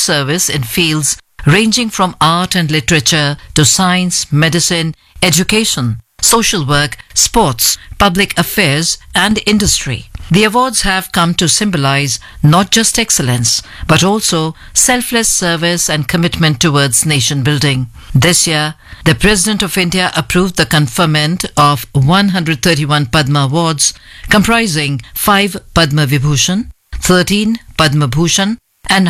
service in fields ranging from art and literature to science, medicine, education, social work, sports, public affairs, and industry. The awards have come to symbolize not just excellence, but also selfless service and commitment towards nation building. This year, the President of India approved the conferment of 131 Padma Awards, comprising 5 Padma Vibhushan, 13 Padma Bhushan, and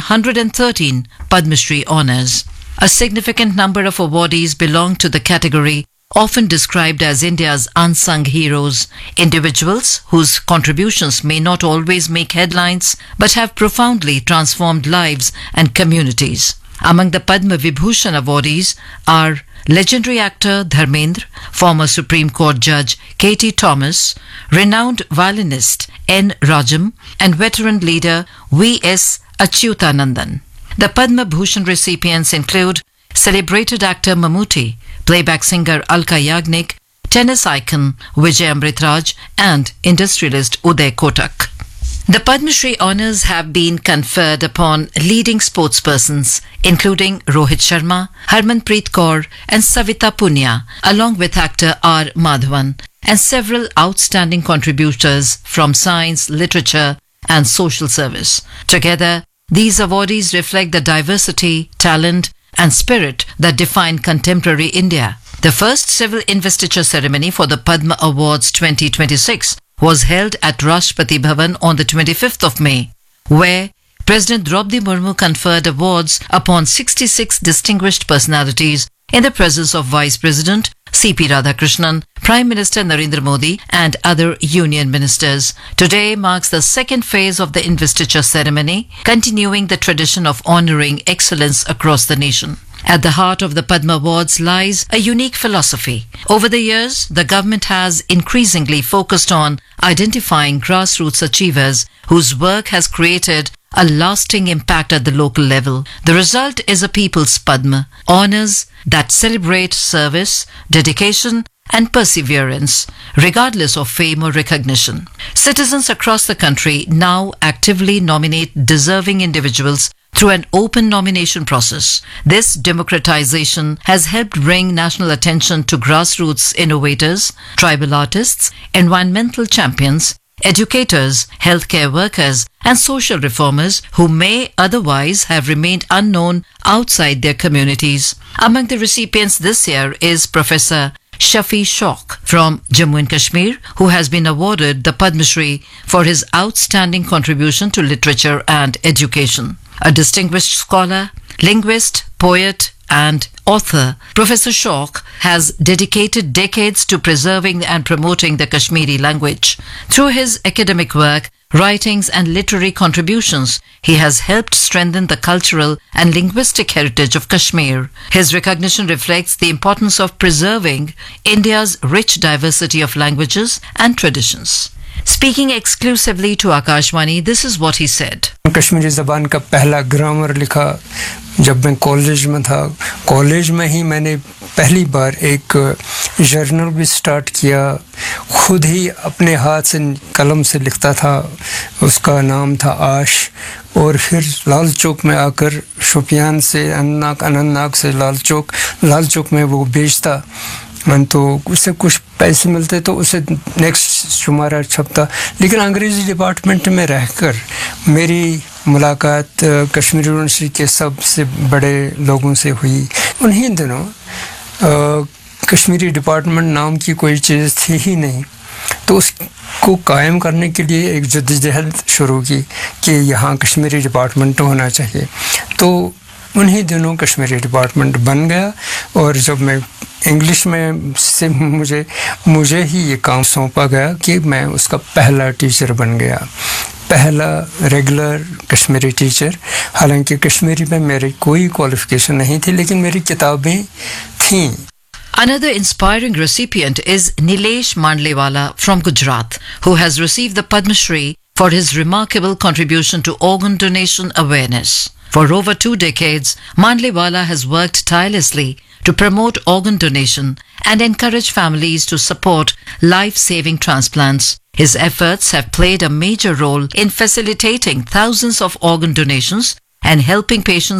113 Padma Shri honours. A significant number of awardees belong to the category often described as India's unsung heroes, individuals whose contributions may not always make headlines but have profoundly transformed lives and communities. Among the Padma Vibhushan awardees are legendary actor Dharmendra, former Supreme Court Judge K.T. Thomas, renowned violinist N. Rajam, and veteran leader V.S. Achyutanandan. The Padma Bhushan recipients include celebrated actor Mammootty, playback singer Alka Yagnik, tennis icon Vijay Amritraj, and industrialist Uday Kotak. The Padma Shri honours have been conferred upon leading sportspersons, including Rohit Sharma, Harmanpreet Kaur, and Savita Punia, along with actor R. Madhavan, and several outstanding contributors from science, literature, and social service. Together, these awardees reflect the diversity, talent, and spirit that define contemporary India. The first civil investiture ceremony for the Padma Awards 2026 was held at Rashtrapati Bhavan on the 25th of May, where President Draupadi Murmu conferred awards upon 66 distinguished personalities in the presence of Vice President C.P. Radhakrishnan, Prime Minister Narendra Modi, and other union ministers. Today marks the second phase of the investiture ceremony, continuing the tradition of honouring excellence across the nation. At the heart of the Padma Awards lies a unique philosophy. Over the years, the government has increasingly focused on identifying grassroots achievers whose work has created a lasting impact at the local level. The result is a People's Padma, honours that celebrate service, dedication, and perseverance, regardless of fame or recognition. Citizens across the country now actively nominate deserving individuals through an open nomination process. This democratization has helped bring national attention to grassroots innovators, tribal artists, environmental champions, educators, healthcare workers, and social reformers who may otherwise have remained unknown outside their communities. Among the recipients this year is Professor Shafi Shauk from Jammu and Kashmir, who has been awarded the Padma Shri for his outstanding contribution to literature and education. A distinguished scholar, linguist, poet, and author, Professor Shauk has dedicated decades to preserving and promoting the Kashmiri language. Through his academic work, writings, and literary contributions, he has helped strengthen the cultural and linguistic heritage of Kashmir. His recognition reflects the importance of preserving India's rich diversity of languages and traditions. Speaking exclusively to Akashvani, this is what he said. Kashmiri ज़बान का पहला grammar लिखा जब मैं college में था. College में ही मैंने पहली बार एक जर्नल भी स्टार्ट किया. खुद ही अपने हाथ से कलम से लिखता था. उसका नाम था आश. और फिर लाल चौक में आकर शोपियान से अनंतनाग से लाल चौक में वो बेचता. तो उससे कुछ पैसे मिलते तो उसे नेक्स्ट शुमारा छपता. लेकिन अंग्रेजी डिपार्टमेंट में रहकर मेरी मुलाकात कश्मीर यूनिवर्सिटी के सबसे बड़े लोगों से हुई. उन्हीं दिनों कश्मीरी डिपार्टमेंट नाम की कोई चीज़ थी ही नहीं. तो उसको कायम करने के लिए एक जद्दोजहद शुरू की कि यहाँ कश्मीरी डिपार्टमेंट होना चाहिए. तो उन्हीं दिनों कश्मीरी डिपार्टमेंट बन गया. और जब मैं इंग्लिश में से मुझे ही ये काम सौंपा गया कि मैं उसका पहला टीचर बन गया, पहला रेगुलर कश्मीरी टीचर. हालांकि कश्मीरी में मेरी कोई क्वालिफिकेशन नहीं थी, लेकिन मेरी किताबें थीं. Another inspiring recipient is Nilesh Mandlewala from Gujarat, who has received the Padma Shri for his remarkable contribution to organ donation awareness. For over 2 decades, Mandlewala has worked tirelessly to promote organ donation and encourage families to support life-saving transplants. His efforts have played a major role in facilitating thousands of organ donations and helping patients